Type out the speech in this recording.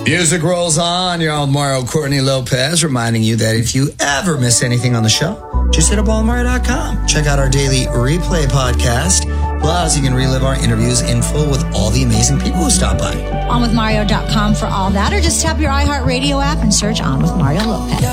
Music rolls on. You're on with Mario Courtney Lopez, reminding you that if you ever miss anything on the show, just hit up allmario.com. Check out our daily replay podcast. Plus, you can relive our interviews in full with all the amazing people who stop by. OnWithMario.com for all that, or just tap your iHeartRadio app and search On with Mario Lopez.